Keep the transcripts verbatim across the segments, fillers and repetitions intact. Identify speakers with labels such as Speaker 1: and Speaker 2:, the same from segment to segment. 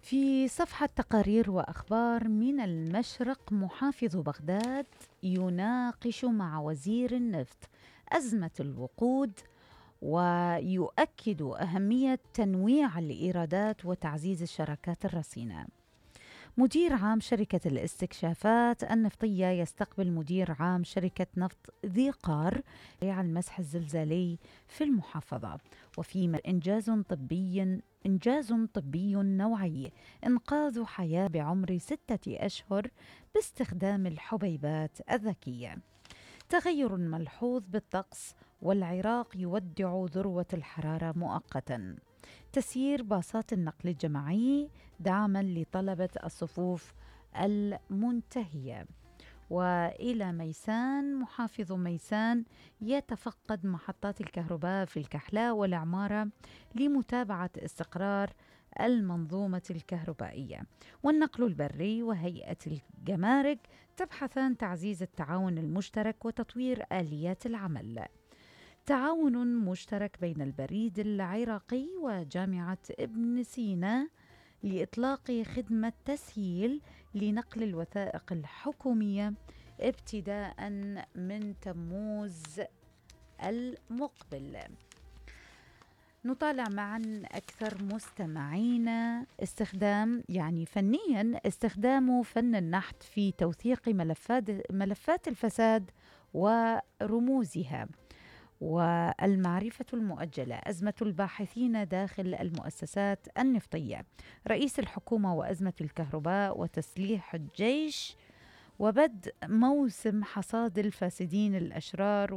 Speaker 1: في صفحة تقارير وأخبار من المشرق، محافظ بغداد يناقش مع وزير النفط أزمة الوقود، ويؤكد أهمية تنويع الإيرادات وتعزيز الشراكات الرصينة. مدير عام شركة الاستكشافات النفطية يستقبل مدير عام شركة نفط ذي قار على المسح الزلزالي في المحافظة. وفي إنجاز طبي إنجاز طبي نوعي، إنقاذ حياة بعمر ستة أشهر باستخدام الحبيبات الذكية. تغير ملحوظ بالطقس، والعراق يودع ذروة الحرارة مؤقتاً. تسيير باصات النقل الجماعي دعماً لطلبة الصفوف المنتهية. وإلى ميسان، محافظ ميسان يتفقد محطات الكهرباء في الكحلاء والعمارة لمتابعة استقرار المنظومة الكهربائية. والنقل البري وهيئة الجمارك تبحثان تعزيز التعاون المشترك وتطوير آليات العمل. تعاون مشترك بين البريد العراقي وجامعة ابن سينا لإطلاق خدمة تسهيل لنقل الوثائق الحكومية ابتداء من تموز المقبل. نطالع معا أكثر مستمعينا استخدام يعني فنيا استخدام فن النحت في توثيق ملفات ملفات الفساد ورموزها. والمعرفة المؤجلة، أزمة الباحثين داخل المؤسسات النفطية، رئيس الحكومة وأزمة الكهرباء وتسليح الجيش، وبدء موسم حصاد الفاسدين الأشرار،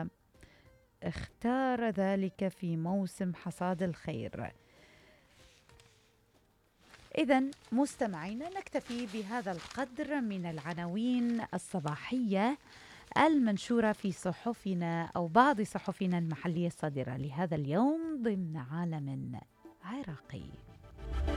Speaker 1: واختار ذلك في موسم حصاد الخير. إذن مستمعينا، نكتفي بهذا القدر من العناوين الصباحية المنشورة في صحفنا أو بعض صحفنا المحلية الصادرة لهذا اليوم ضمن عالم عراقي.